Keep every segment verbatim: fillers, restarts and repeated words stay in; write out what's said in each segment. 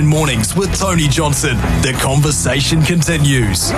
Mornings with Tony Johnson. The conversation continues.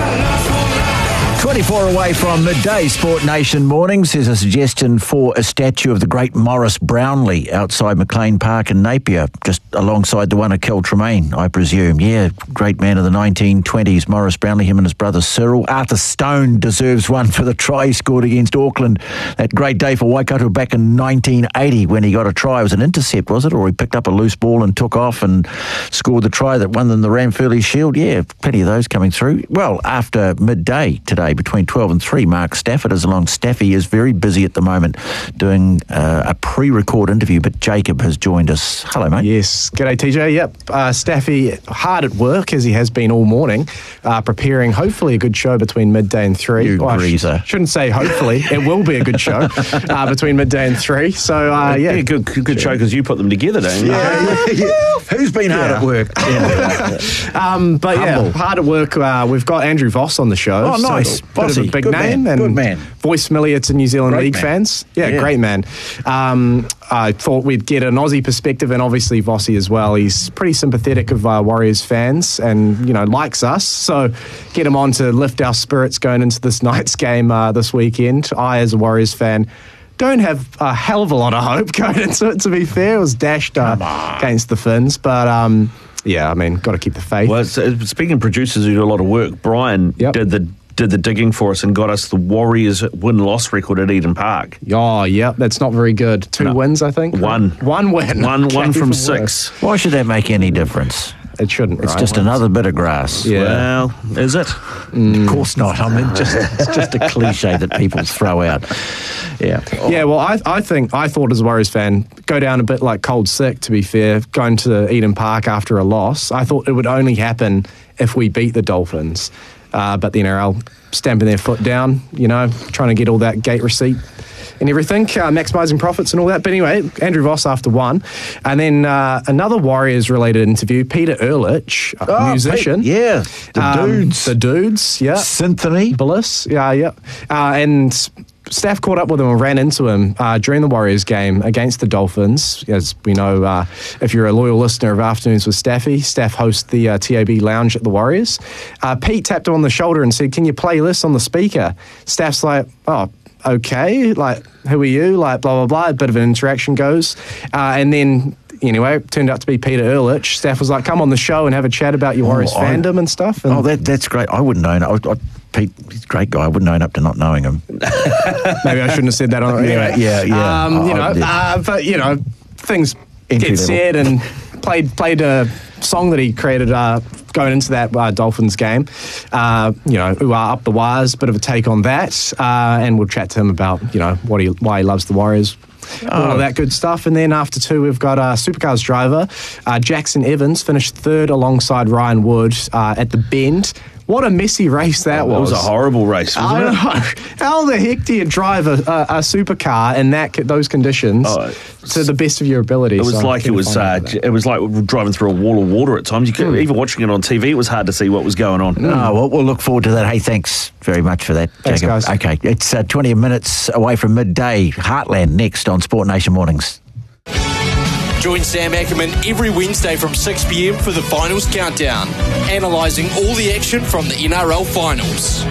twenty-four away from midday, Sport Nation Mornings. There's a suggestion for a statue of the great Morris Brownlee outside McLean Park in Napier, just alongside the one of Kel Tremaine, I presume. Yeah, great man of the nineteen twenties, Morris Brownlee, him and his brother Cyril. Arthur Stone deserves one for the try he scored against Auckland. That great day for Waikato back in nineteen eighty when he got a try. It was an intercept, was it? Or he picked up a loose ball and took off and scored the try that won them the Ranfurly Shield. Yeah, plenty of those coming through. Well, after midday today, between twelve and three, Mark Stafford is along. Staffy is very busy at the moment doing uh, a pre-record interview, but Jacob has joined us. Hello, mate. Yes. G'day, T J. Yep. Uh, Staffy hard at work, as he has been all morning, uh, preparing hopefully a good show between midday and three. You well, greaser. I sh- shouldn't say hopefully. It will be a good show uh, between midday and three. So, uh, yeah. yeah. Good, good, good show because you put them together, don't you? Yeah. yeah, yeah. Who's been hard Yeah. at work? Yeah. um, but Humble. yeah, hard at work. Uh, we've got Andrew Voss on the show. Oh, nice. So, bit of Bossy. a big Good name man. and Good man. voice familiar to New Zealand Great League man. fans. Yeah, Yeah. great man. Um, I thought we'd get an Aussie perspective, and obviously Vossi as well. He's pretty sympathetic of uh, Warriors fans, and you know likes us. So get him on to lift our spirits going into this night's game uh, this weekend. I, as a Warriors fan, don't have a hell of a lot of hope going into it, to be fair. It was dashed uh, against the Finns, but um, yeah, I mean, got to keep the faith. Well, so, speaking of producers who do a lot of work, Brian Yep. did the did the digging for us and got us the Warriors win-loss record at Eden Park. Oh, yeah, that's not very good. Two No. wins, I think. One. One win. One, Okay, one from even six. worse. Why should that make any difference? It shouldn't, It's right? just another bit of grass. Yeah. Well, is it? Of course not. I mean, just it's just a cliche that people throw out. Yeah. Yeah, well, I, I think, I thought as a Warriors fan, go down a bit like cold sick, to be fair, going to Eden Park after a loss. I thought it would only happen if we beat the Dolphins. Uh, but the N R L stamping their foot down, you know, trying to get all that gate receipt and everything, uh, maximising profits and all that. But anyway, Andrew Voss after one. And then uh, another Warriors-related interview, Peter Ehrlich, a Oh, musician. Pete, yeah. The Um, dudes. The dudes, yeah. Symphony. Bliss, yeah, yeah. Uh, and Staff caught up with him and ran into him uh, during the Warriors game against the Dolphins. As we know, uh, if you're a loyal listener of Afternoons with Staffy, Staff hosts the uh, T A B lounge at the Warriors. Uh, Pete tapped him on the shoulder and said, "Can you play this on the speaker?" Staff's like, "Oh, okay, like, who are you?" Like, blah, blah, blah. A bit of an interaction goes. Uh, and then, anyway, it turned out to be Peter Ehrlich. Staff was like, "Come on the show and have a chat about your Warriors I- fandom and stuff." And Oh, that that's great. I wouldn't own it. I, I, Pete, he's a great guy. I wouldn't own up to not knowing him. maybe I shouldn't have said that on anyway. Yeah, yeah. Um, you Oh, know, yeah. uh, but, you know, things Entry get level. said and played played a song that he created uh, going into that uh, Dolphins game. Uh, you know, who are up the wires, bit of a take on that. Uh, and we'll chat to him about, you know, what he why he loves the Warriors. All of that good stuff. And then after two, we've got a Supercars driver, uh, Jackson Evans, finished third alongside Ryan Wood uh, at the Bend. What a messy race that It was. was a horrible race, wasn't I it? know. How the heck do you drive a, a, a supercar in that those conditions Oh, to the best of your ability? It was So like it I'm was. fine Uh, with that. it was like driving through a wall of water at times. You could, even watching it on T V, it was hard to see what was going on. Oh, well, we'll look forward to that. Hey, thanks very much for that, Thanks, Jacob. guys. Okay, it's uh, twenty minutes away from midday. Heartland next on Sport Nation Mornings. Join Sam Ackerman every Wednesday from six p.m. for the Finals Countdown, analysing all the action from the N R L Finals.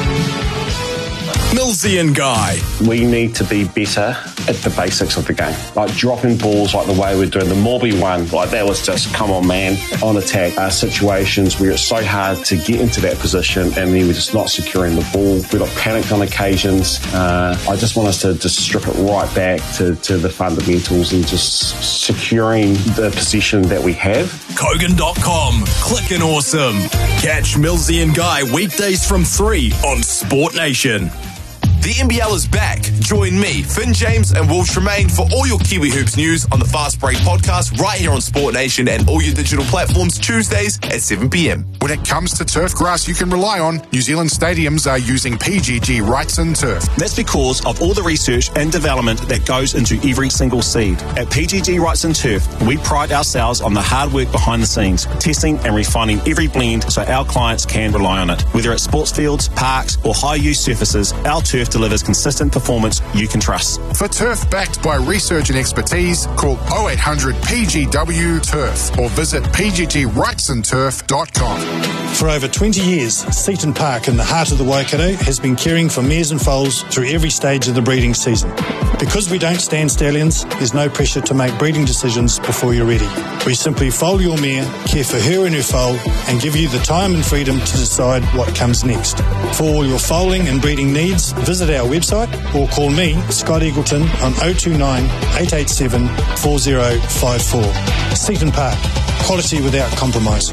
Millsy and Guy. We need to be better at the basics of the game. Like dropping balls like the way we're doing. The Morby one, like that was just, come on, man, on attack. Uh, situations where it's so hard to get into that position and then we're just not securing the ball. We got panicked on occasions. Uh, I just want us to just strip it right back to, to the fundamentals and just securing the position that we have. Kogan dot com. Clickin' awesome. Catch Millsy and Guy weekdays from three on Sport Nation. The N B L is back. Join me, Finn James and Will Tremaine for all your Kiwi Hoops news on the Fast Break podcast right here on Sport Nation and all your digital platforms Tuesdays at seven p.m. When it comes to turf grass you can rely on, New Zealand stadiums are using P G G Wrightson Turf. That's because of all the research and development that goes into every single seed. At P G G Wrightson Turf, we pride ourselves on the hard work behind the scenes, testing and refining every blend so our clients can rely on it. Whether it's sports fields, parks or high-use surfaces, our turf delivers consistent performance confidence you can trust. For turf backed by research and expertise, call oh eight hundred P G W turf or visit p g g wrightson turf dot com. For over twenty years, Seaton Park in the heart of the Waikato has been caring for mares and foals through every stage of the breeding season. Because we don't stand stallions, there's no pressure to make breeding decisions before you're ready. We simply foal your mare, care for her and her foal, and give you the time and freedom to decide what comes next. For all your foaling and breeding needs, visit our website or call me, Scott Eagleton, on oh two nine, eight eight seven, four oh five four. Seaton Park, quality without compromise.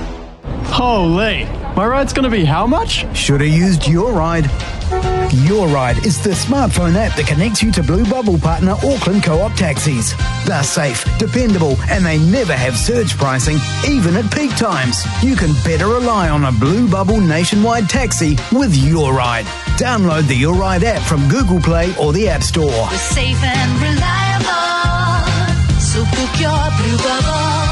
Holy, my ride's going to be how much? Should have used Your Ride. Your Ride is the smartphone app that connects you to Blue Bubble partner Auckland Co-op taxis. They're safe, dependable, and they never have surge pricing, even at peak times. You can better rely on a Blue Bubble nationwide taxi with Your Ride. Download the Your Ride app from Google Play or the App Store. We're safe and reliable, so book your Blue Bubble.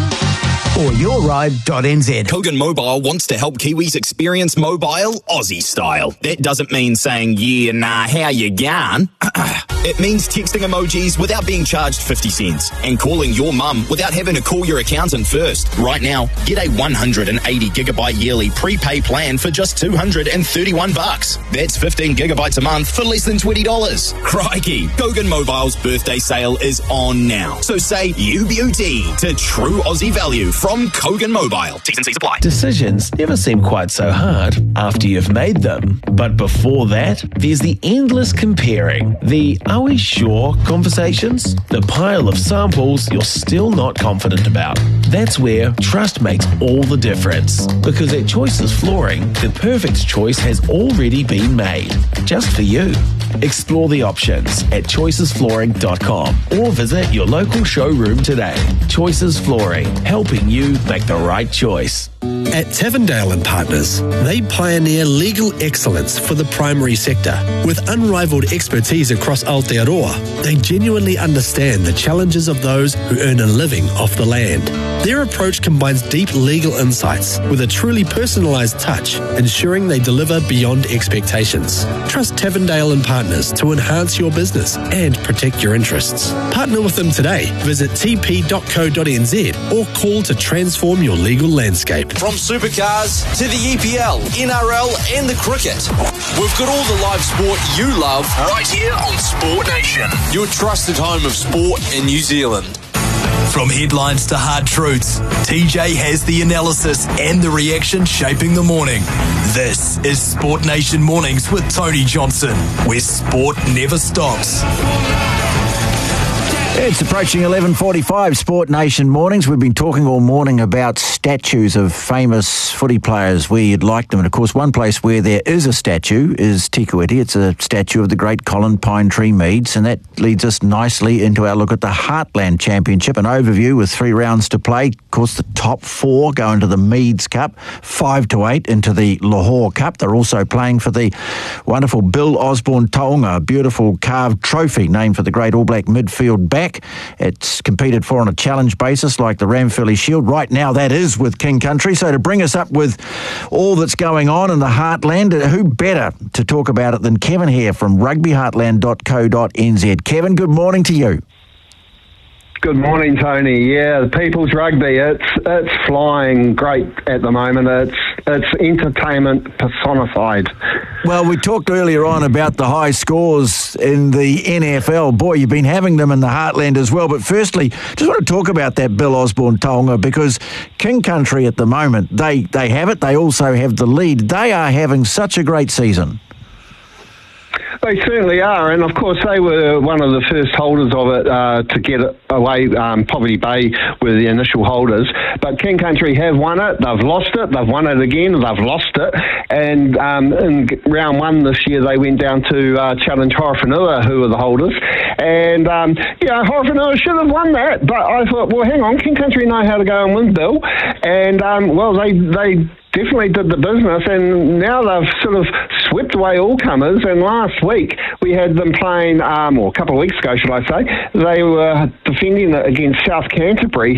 Or your ride dot n z. Kogan Mobile wants to help Kiwis experience mobile Aussie style. That doesn't mean saying, yeah, nah, how you going? It means texting emojis without being charged fifty cents and calling your mum without having to call your accountant first. Right now, get a one hundred eighty gigabyte yearly prepay plan for just two hundred thirty-one bucks. That's fifteen gigabytes a month for less than twenty dollars. Crikey, Kogan Mobile's birthday sale is on now. So say U B U T to true Aussie value from Kogan Mobile. T's and C's apply. Decisions never seem quite so hard after you've made them. But before that, there's the endless comparing. The are we sure conversations? The pile of samples you're still not confident about. That's where trust makes all the difference. Because at Choices Flooring, the perfect choice has already been made. Just for you. Explore the options at choices flooring dot com or visit your local showroom today. Choices Flooring, helping you make the right choice. At Tavendale and Partners, they pioneer legal excellence for the primary sector. With unrivaled expertise across Aotearoa, they genuinely understand the challenges of those who earn a living off the land. Their approach combines deep legal insights with a truly personalised touch, ensuring they deliver beyond expectations. Trust Tavendale and Partners to enhance your business and protect your interests. Partner with them today. Visit t p dot co dot n z or call to transform your legal landscape. From supercars to the E P L, N R L and the cricket, we've got all the live sport you love right here on Sport Nation, your trusted home of sport in New Zealand. From headlines to hard truths, T J has the analysis and the reaction shaping the morning. This is Sport Nation Mornings with Tony Johnson, where sport never stops. It's approaching eleven forty-five, Sport Nation Mornings. We've been talking all morning about statues of famous footy players, where you'd like them. And, of course, one place where there is a statue is Tikuiti. It's a statue of the great Colin Pinetree Meads, and that leads us nicely into our look at the Heartland Championship, an overview with three rounds to play. Of course, the top four go into the Meads Cup, five to eight into the Lahore Cup. They're also playing for the wonderful Bill Osborne Taonga, a beautiful carved trophy named for the great All Black midfield back. It's competed for on a challenge basis like the Ramphilly Shield. Right now, that is with King Country. So to bring us up with all that's going on in the Heartland, who better to talk about it than Kevin here from rugby heartland dot co dot n z. Kevin, good morning to you. Good morning, Tony. Yeah, the People's Rugby, it's it's flying great at the moment. It's it's entertainment personified. Well, we talked earlier on about the high scores in the N F L. Boy, you've been having them in the Heartland as well. But firstly, just want to talk about that Bill Osborne Taonga, because King Country at the moment, they, they have it. They also have the lead. They are having such a great season. They certainly are, and of course they were one of the first holders of it uh, to get it away. Um, Poverty Bay were the initial holders, but King Country have won it, they've lost it, they've won it again, they've lost it, and um, in round one this year they went down to uh, challenge Horowhenua, who were the holders, and um, yeah, Horowhenua should have won that, but I thought, well, hang on, King Country know how to go and win, Bill, and um, well, they they definitely did the business, and now they've sort of swept away all comers. And last week we had them playing, um, or a couple of weeks ago, should I say, they were defending it against South Canterbury,